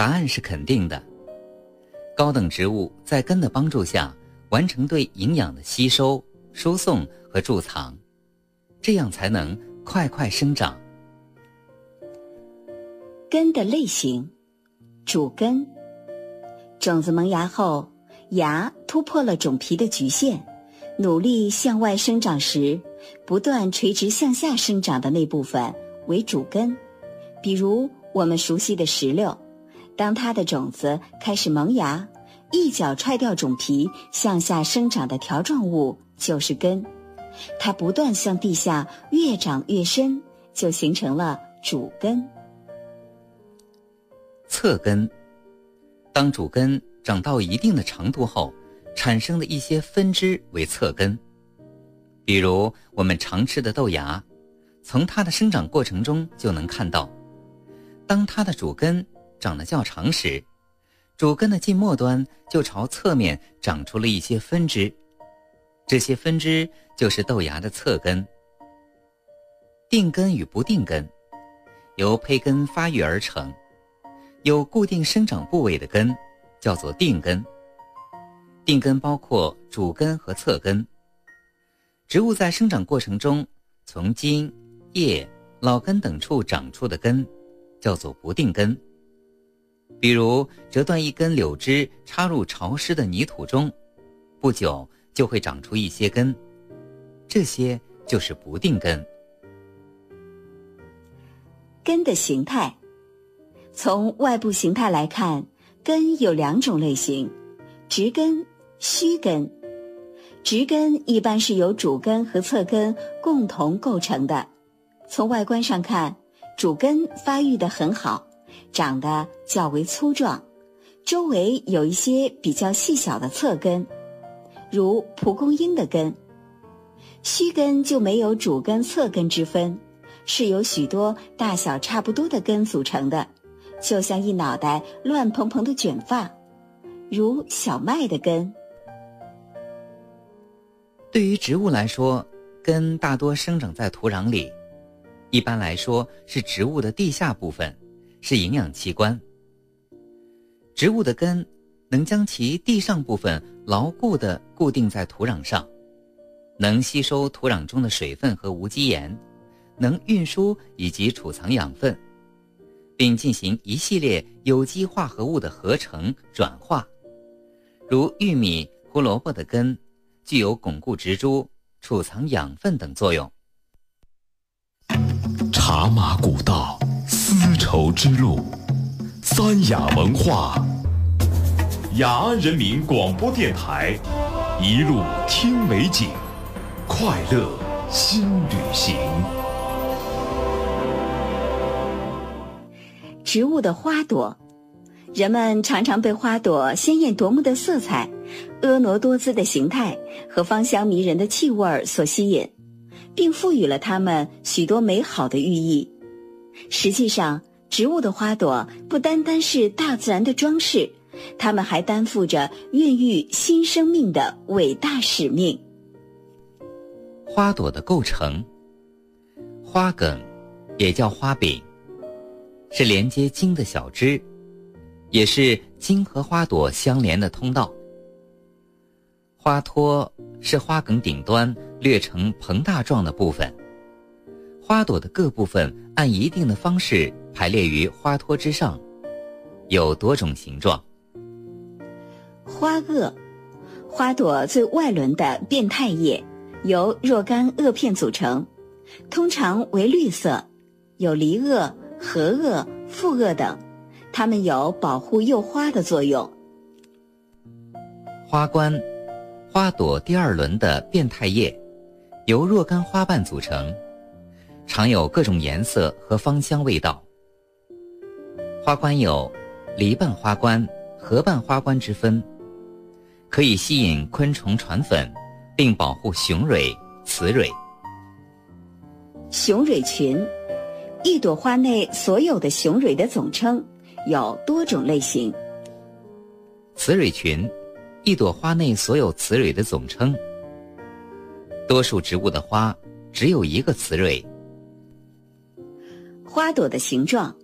答案是肯定的。高等植物在根的帮助下，完成对营养的吸收、输送和贮藏，这样才能快快生长。 根的类型，主根。种子萌芽后，芽突破了种皮的局限，努力向外生长时，不断垂直向下生长的那部分为主根。比如我们熟悉的石榴，当它的种子开始萌芽，一脚踹掉种皮向下生长的条状物就是根，它不断向地下越长越深，就形成了主根。 侧根，当主根长到一定的长度后，产生的一些分支为侧根。比如我们常吃的豆芽，从它的生长过程中就能看到，当它的主根长得较长时，主根的近末端就朝侧面长出了一些分支，这些分支就是豆芽的侧根。定根与不定根，由胚根发育而成，有固定生长部位的根叫做定根。定根包括主根和侧根。植物在生长过程中，从茎、叶、老根等处长出的根叫做不定根。比如折断一根柳枝，插入潮湿的泥土中，不久就会长出一些根，这些就是不定根。 根的形态，从外部形态来看，根有两种类型，直根、须根。直根一般是由主根和侧根共同构成的。从外观上看，主根发育得很好，长得较为粗壮，周围有一些比较细小的侧根，如蒲公英的根。须根就没有主根侧根之分，是由许多大小差不多的根组成的，就像一脑袋乱蓬蓬的卷发，如小麦的根。 对于植物来说，根大多生长在土壤里，一般来说是植物的地下部分，是营养器官。植物的根能将其地上部分牢固地固定在土壤上，能吸收土壤中的水分和无机盐，能运输以及储藏养分，并进行一系列有机化合物的合成转化。如玉米、胡萝卜的根具有巩固植株、储藏养分等作用。 茶马古道，丝绸之路，三雅文化，雅安人民广播电台，一路听美景，快乐新旅行。 植物的花朵，人们常常被花朵鲜艳夺目的色彩、婀娜多姿的形态和芳香迷人的气味所吸引，并赋予了它们许多美好的寓意。实际上，植物的花朵不单单是大自然的装饰，它们还担负着孕育新生命的伟大使命。 花朵的构成，花梗也叫花柄，是连接茎的小枝，也是茎和花朵相连的通道。花托是花梗顶端略呈膨大状的部分，花朵的各部分按一定的方式排列于花托之上，有多种形状。 花萼，花朵最外轮的变态叶由若干萼片组成，通常为绿色，有梨萼、荷萼、附萼等，它们有保护幼花的作用。 花冠，花朵第二轮的变态叶由若干花瓣组成，常有各种颜色和芳香味道。花冠有梨瓣花冠、荷瓣花冠之分，可以吸引昆虫传粉，并保护雄蕊、雌蕊。 雄蕊群，一朵花内所有的雄蕊的总称，有多种类型。 雌蕊群，一朵花内所有雌蕊的总称。多数植物的花只有一个雌蕊。 花朵的形状，